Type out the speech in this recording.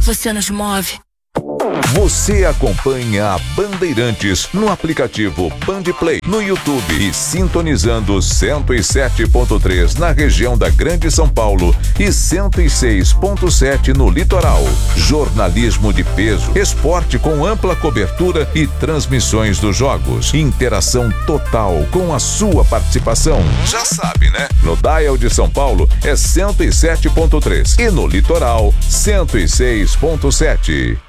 você nos move. Você acompanha a Bandeirantes no aplicativo Bandplay, no YouTube e sintonizando 107.3 na região da Grande São Paulo e 106.7 no litoral. Jornalismo de peso, esporte com ampla cobertura e transmissões dos jogos. Interação total com a sua participação. Já sabe, né? No Dial de São Paulo é 107.3 e no litoral 106.7.